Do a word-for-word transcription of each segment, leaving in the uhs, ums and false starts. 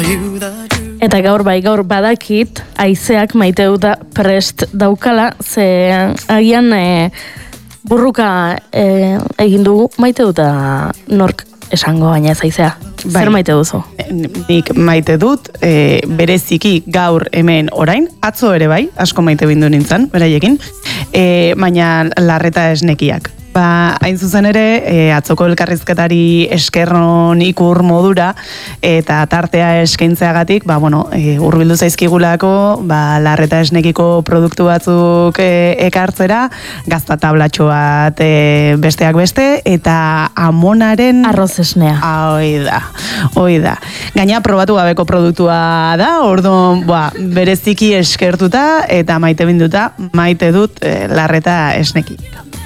Eta gaur bai, gaur badakit, haizeak maite duta prest daukala, ze agian e, burruka e, egin dugu maite duta nork esango baina ez haizea. Bai. Zer maite duzu? Nik maite dut, e, bereziki gaur hemen orain, atzo ere bai, asko maite bindu nintzen, beraiekin, e, baina larreta esnekiak. Ba, hain zuzen ere, e, atzoko elkarrizketari eskerron ikur modura eta tartea eskaintzeagatik, ba, bueno, e, hurbildu zaizkigulako, ba, larreta esnekiko produktu batzuk e, ekartzera, gazta tablatxo bat e, besteak beste, eta amonaren... Arroz esnea. Ah, hoi da, hoi da. Gaina probatu gabeko produktua da, orduan, ba, bereziki eskertuta eta maite binduta, maite dut e, larreta esneki.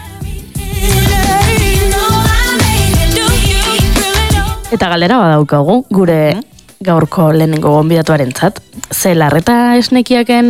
Eta galera badaukagu, gure gaurko lehenengo gonbidatuarentzat. Ze larreta esnekiaken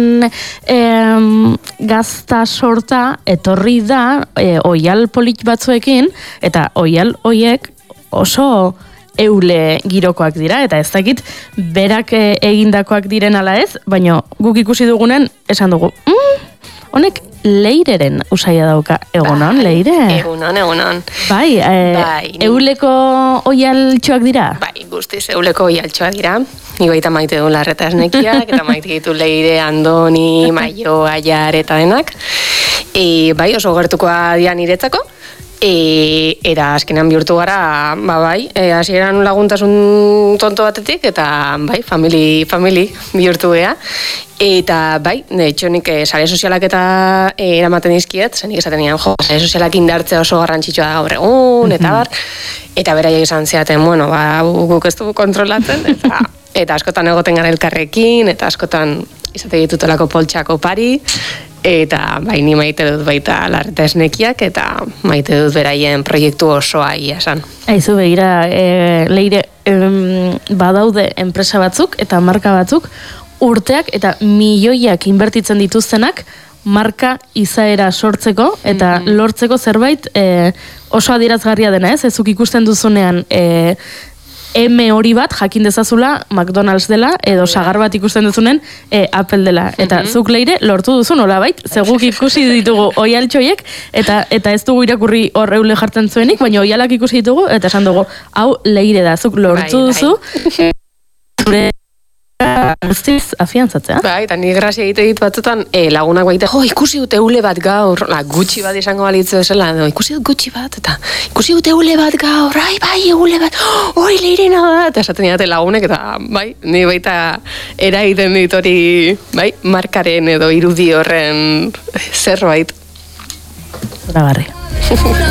em, gazta sorta etorri da e, oial polit batzuekin, eta oial hoiek oso eule girokoak dira, eta ez dakit berak e, egindakoak diren ala ez, baina guk ikusi dugunen esan dugu, mm, honek leireren usaia dauka. Egunon, bai, leire? Egunon, egunon. Bai, e, bai, euleko oialtxoak dira? Bai, guztiz euleko oialtxoak dira. Ni baita maite du larreta esnekiak, eta maite ditu leire, andoni, maio, aiar eta denak. E, bai, oso gertukoa dira niretzako. E, eta azkenean bihurtu gara, ba bai, e, hasieran laguntasun tonto batetik, eta bai, famili, famili bihurtu gea. Eta bai, de hecho nik e, sare sozialak eta e, eramaten dizkiet, zen nik esaten nian, jo, sare sozialak indartzea oso garrantzitsua da gaur egun, eta bar, eta beraiek izan ziaten, bueno, ba, guk ez du kontrolatzen, eta, eta askotan egoten gara elkarrekin, eta askotan izate ditutelako poltxako pari, eta bai, ni maite dut baita larreta esnekiak, eta maite dut beraien proiektu osoa ia esan. Aizu begira, e, leire, em, badaude enpresa batzuk eta marka batzuk, urteak eta milioiak inbertitzen dituztenak marka izaera sortzeko eta mm-hmm. lortzeko zerbait e, oso adierazgarria dena, ez? Ezuk ikusten duzunean e, M hori bat jakin dezazula McDonald's dela edo sagar bat ikusten duzunen e, Apple dela. Eta mm-hmm. zuk leire lortu duzu nolabait, zeguk ikusi ditugu oialtxoiek eta eta ez dugu irakurri hor eule jartzen zuenik, baina oialak ikusi ditugu eta esan dugu, hau leire da, zuk lortu bai, duzu. Bai. Guztiz afiantzatzea. Bai, eta nik grazia egite dit batzutan e, lagunak baite, jo, ikusi dut eule bat gaur, la, gutxi bat izango balitzu esela, no, ikusi dut gutxi bat, eta ikusi dut eule bat gaur, ai, bai, eule bat, hori oh, leirena da, eta esaten didate lagunek, eta bai, ni baita eraiten dit hori, bai, markaren edo irudi horren zerbait. Zoragarri.